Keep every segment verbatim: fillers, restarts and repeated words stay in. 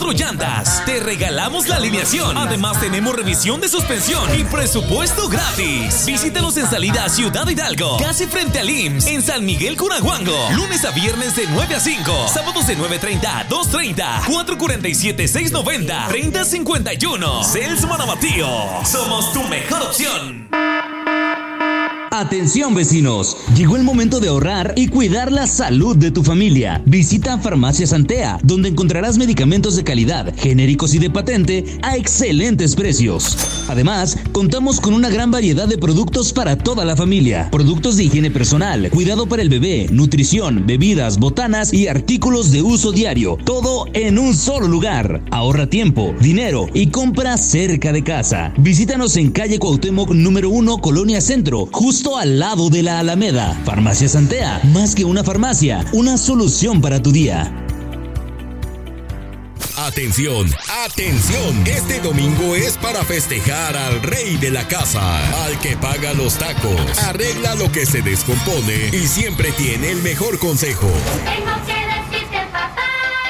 Llantas, te regalamos la alineación. Además tenemos revisión de suspensión y presupuesto gratis. Visítanos en salida a Ciudad Hidalgo, casi frente al I M S S, en San Miguel Curahuango. Lunes a viernes de nueve a cinco, sábados de nueve treinta a dos treinta, cuatro cuatro siete, seis nueve cero, tres cero cinco uno. Sales Marabatío, somos tu mejor opción. Atención vecinos, llegó el momento de ahorrar y cuidar la salud de tu familia. Visita Farmacias Antea, donde encontrarás medicamentos de calidad, genéricos y de patente a excelentes precios. Además, contamos con una gran variedad de productos para toda la familia. Productos de higiene personal, cuidado para el bebé, nutrición, bebidas, botanas y artículos de uso diario. Todo en un solo lugar. Ahorra tiempo, dinero y compra cerca de casa. Visítanos en calle Cuauhtémoc número uno, Colonia Centro, justo al lado de la Alameda. Farmacias Antea, más que una farmacia, una solución para tu día. Atención, atención, este domingo es para festejar al rey de la casa, al que paga los tacos, arregla lo que se descompone y siempre tiene el mejor consejo. Tengo que decirte, papá,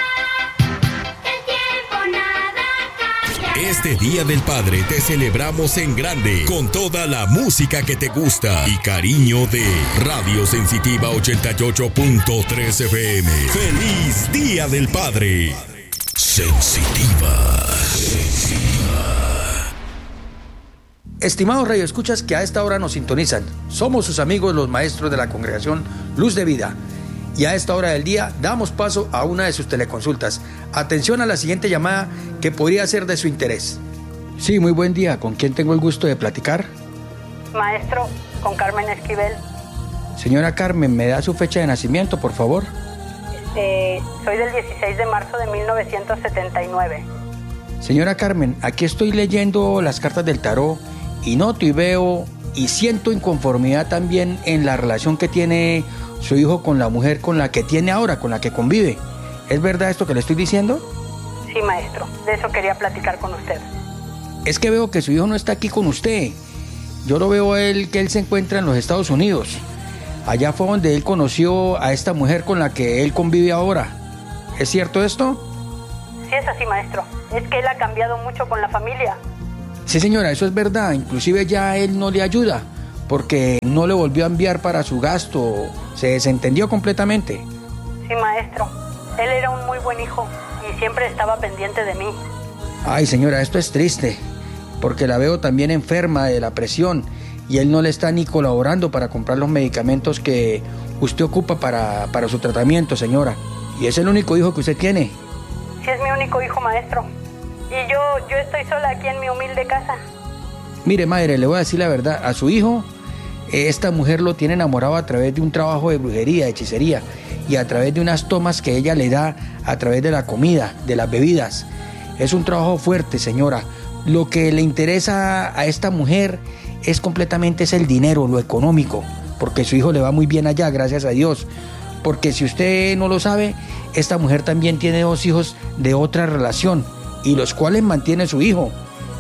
el tiempo nada cambia. Este Día del Padre te celebramos en grande, con toda la música que te gusta y cariño de Radio Sensitiva ochenta y ocho punto tres F M. ¡Feliz Día del Padre! Sensitiva. Sensitiva. Estimados radioescuchas que a esta hora nos sintonizan, somos sus amigos los maestros de la congregación Luz de Vida. Y a esta hora del día damos paso a una de sus teleconsultas. Atención a la siguiente llamada que podría ser de su interés. Sí, muy buen día. ¿Con quién tengo el gusto de platicar? Maestro, con Carmen Esquivel. Señora Carmen, ¿me da su fecha de nacimiento, por favor? Este, soy del dieciséis de marzo de mil novecientos setenta y nueve. Señora Carmen, aquí estoy leyendo las cartas del tarot y noto y veo y siento inconformidad también en la relación que tiene su hijo con la mujer con la que tiene ahora, con la que convive. ¿Es verdad esto que le estoy diciendo? Sí, maestro, de eso quería platicar con usted. Es que veo que su hijo no está aquí con usted. Yo lo veo a él, que él se encuentra en los Estados Unidos. Allá fue donde él conoció a esta mujer con la que él convive ahora. ¿Es cierto esto? Sí, es así, maestro. Es que él ha cambiado mucho con la familia. Sí, señora, eso es verdad. Inclusive ya él no le ayuda, porque no le volvió a enviar para su gasto. Se desentendió completamente. Sí, maestro. Él era un muy buen hijo y siempre estaba pendiente de mí. Ay, señora, esto es triste, porque la veo también enferma de la presión y él no le está ni colaborando para comprar los medicamentos que usted ocupa para, para su tratamiento, señora. Y es el único hijo que usted tiene. Sí, es mi único hijo, maestro. Y yo, yo estoy sola aquí en mi humilde casa. Mire, madre, le voy a decir la verdad. A su hijo, esta mujer lo tiene enamorado a través de un trabajo de brujería, de hechicería, y a través de unas tomas que ella le da a través de la comida, de las bebidas. Es un trabajo fuerte, señora. Lo que le interesa a esta mujer es completamente es el dinero, lo económico, porque su hijo le va muy bien allá, gracias a Dios. Porque si usted no lo sabe, esta mujer también tiene dos hijos de otra relación, y los cuales mantiene su hijo.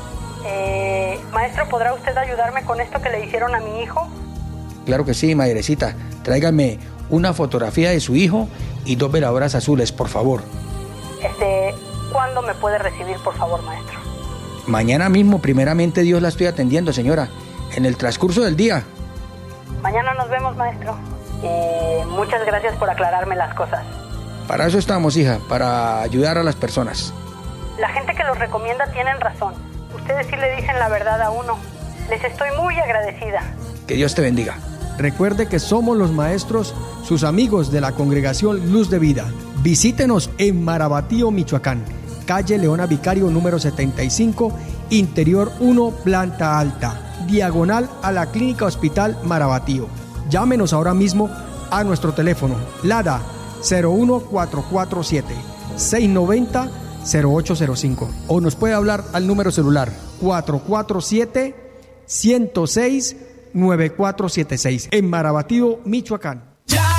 Eh, maestro, ¿podrá usted ayudarme con esto que le hicieron a mi hijo? Claro que sí, madrecita. Tráigame una fotografía de su hijo y dos veladoras azules, por favor. Este, ¿cuándo me puede recibir, por favor, maestro? Mañana mismo, primeramente Dios, la estoy atendiendo, señora, en el transcurso del día. Mañana nos vemos, maestro. Eh, muchas gracias por aclararme las cosas. Para eso estamos, hija, para ayudar a las personas. La gente que los recomienda tienen razón. Ustedes sí le dicen la verdad a uno. Les estoy muy agradecida. Que Dios te bendiga. Recuerde que somos los maestros, sus amigos de la congregación Luz de Vida. Visítenos en Marabatío, Michoacán, calle Leona Vicario número setenta y cinco, interior uno, planta alta, diagonal a la Clínica Hospital Marabatío. Llámenos ahora mismo a nuestro teléfono LADA cero uno cuatro cuatro siete, seis nueve cero, cero ocho cero cinco o nos puede hablar al número celular cuatro cuatro siete, uno cero seis, nueve cuatro siete seis en Marabatío, Michoacán.